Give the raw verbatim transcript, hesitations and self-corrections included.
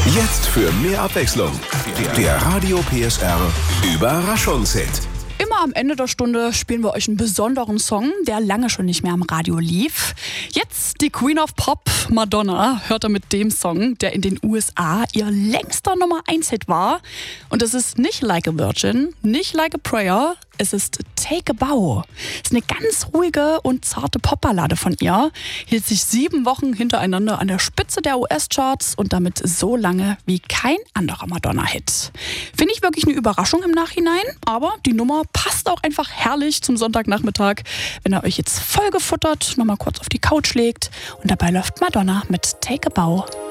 Jetzt für mehr Abwechslung. Der Radio P S R Überraschungshit. Immer am Ende der Stunde spielen wir euch einen besonderen Song, der lange schon nicht mehr am Radio lief. Jetzt die Queen of Pop, Madonna, hört er mit dem Song, der in den U S A ihr längster Nummer eins Hit war. Und es ist nicht Like a Virgin, nicht Like a Prayer, es ist Take a Bow. Es ist eine ganz ruhige und zarte Popballade von ihr. Hielt sich sieben Wochen hintereinander an der Spitze der U S-Charts und damit so lange wie kein anderer Madonna-Hit. Finde ich wirklich eine Überraschung im Nachhinein, aber die Nummer passt auch einfach herrlich zum Sonntagnachmittag, wenn ihr euch jetzt voll gefuttert nochmal kurz auf die Couch legt und dabei läuft Madonna mit Take a Bow.